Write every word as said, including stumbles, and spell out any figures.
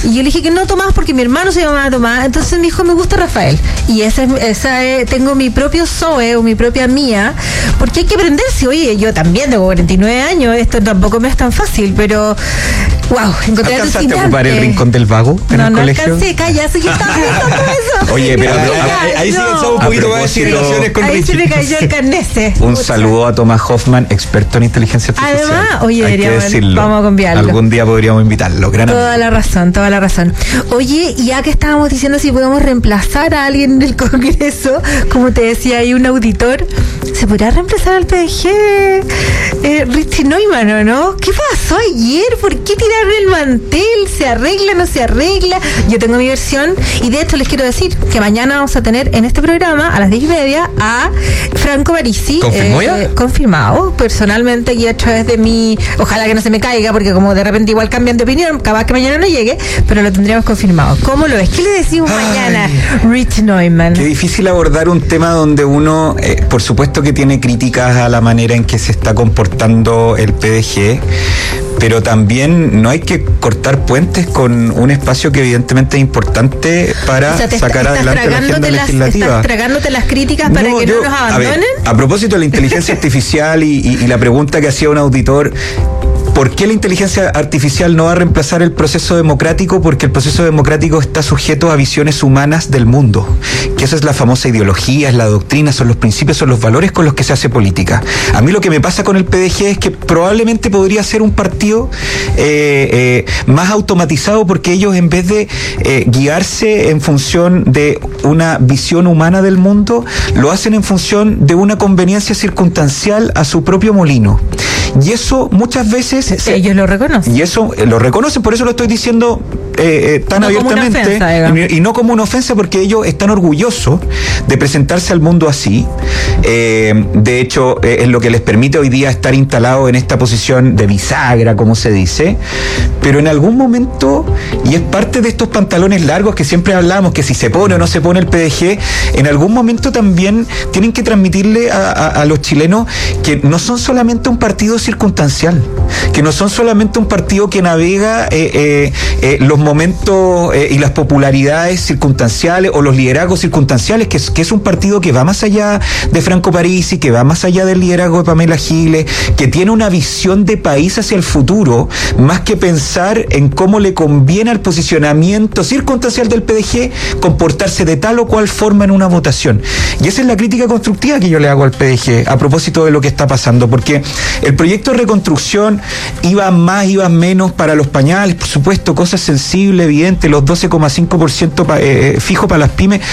Y yo le dije que no Tomás porque mi hermano se llamaba Tomás, entonces me dijo, me gusta Rafael. Y esa es, esa es, tengo mi propio Zoe o mi propia Mía, porque hay que aprenderse. Oye, yo también tengo cuarenta y nueve años, esto tampoco me es tan fácil, pero wow, encontré ¿Alcanzaste a ocupar el rincón del vago en no, el no colegio? No, alcancé, calla, si yo estaba pensando eso. Oye, pero no, ahí, ahí sí no. lanzamos un poquito más de situaciones con Ahí Richie. se me cayó el carnese. Un Pucha. saludo a Tomás Hoffman, experto en inteligencia artificial. Además, oye, hay que decirlo. Vamos a cambiarlo. Algún día podríamos invitarlo. Gran toda amigo. la razón, toda la razón. Oye, ya que estábamos diciendo si podemos reemplazar a alguien del Congreso, como te decía, hay un auditor, ¿se podrá reemplazar al P D G? Eh, Richie Neumann, ¿o no? ¿Qué pasó ayer? ¿Por qué tirarle el mantel? ¿Se arregla, no se arregla? Yo tengo mi versión y de hecho les quiero decir que mañana vamos a tener en este programa a las diez y media a Franco Parisi. ¿Confirmó ya? Eh, confirmado, personalmente, y a través de mi, ojalá que no se me caiga, porque como de repente igual cambian de opinión, capaz que mañana no llegue, pero lo tendríamos confirmado. ¿Cómo lo ves? ¿Qué le decimos Ay, mañana, Rich Neumann? Qué difícil abordar un tema donde uno, eh, por supuesto que tiene críticas a la manera en que se está comportando el P D G, pero también no hay que cortar puentes con un espacio que evidentemente es importante para o sea, te sacar está, adelante la agenda las, legislativa. ¿Estás tragándote las críticas para no, que yo, no nos abandonen? A, ver, a propósito de la inteligencia artificial y, y, y la pregunta que hacía un auditor, ¿por qué la inteligencia artificial no va a reemplazar el proceso democrático? Porque el proceso democrático está sujeto a visiones humanas del mundo, que esa es la famosa ideología, es la doctrina, son los principios, son los valores con los que se hace política. A mí lo que me pasa con el P D G es que probablemente podría ser un partido eh, eh, más automatizado, porque ellos, en vez de eh, guiarse en función de una visión humana del mundo, lo hacen en función de una conveniencia circunstancial a su propio molino. Y eso muchas veces... Se, ellos lo reconocen. Y eso eh, lo reconocen, por eso lo estoy diciendo eh, eh, tan no abiertamente. Como una ofensa, y, y no como una ofensa, porque ellos están orgullosos de presentarse al mundo así. Eh, de hecho, eh, es lo que les permite hoy día estar instalados en esta posición de bisagra, como se dice. Pero en algún momento, y es parte de estos pantalones largos que siempre hablamos, que si se pone o no se pone el P D G, en algún momento también tienen que transmitirle a, a, a los chilenos que no son solamente un partido circunstancial, que no son solamente un partido que navega eh, eh, eh, los momentos eh, y las popularidades circunstanciales o los liderazgos circunstanciales, que es, que es un partido que va más allá de Franco Parisi, que va más allá del liderazgo de Pamela Giles, que tiene una visión de país hacia el futuro, más que pensar en cómo le conviene al posicionamiento circunstancial del P D G comportarse de tal o cual forma en una votación. Y esa es la crítica constructiva que yo le hago al P D G a propósito de lo que está pasando, porque el proyecto de reconstrucción iba más, iba menos para los pañales, por supuesto, cosas sensibles, evidentes, los doce coma cinco por ciento pa, eh, fijo para las pymes,